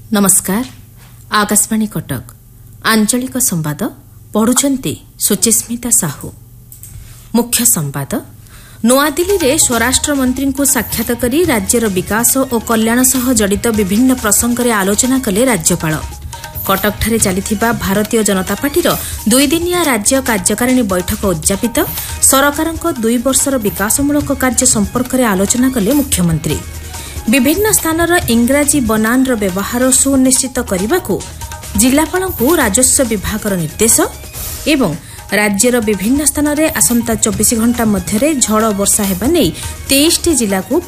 नमस्कार आकाशवाणी कटक आंचलिक संवाद पढ़ुछंती सुचिस्मिता साहू। मुख्य संवाद नूआदिल्ली रे स्वराष्ट्र मंत्री को साक्षात करी राज्यर विकास और कल्याण सह जड़ित विभिन्न प्रसंग रे आलोचना कले राज्यपाल। कटकठारे चलिथिबा भारतीय जनता पार्टीर 2 दिनिया राज्य कार्यकारिणी बैठक उद्यापित सरकारक 2 वर्षर विकासमूलक कार्य संपर्क में आलोचना कले मुख्यमंत्री। विभिन्न स्थानर इंग्राजी बनानर व्यवहार सुनिश्चित करने को जिलापालଙ୍କୁ राजस्व विभाग निर्देश एवं राज्यर विभिन्न स्थान में आसंता 24 घंटा मध्य झड़ वर्षा हेबा नै 23 जिला को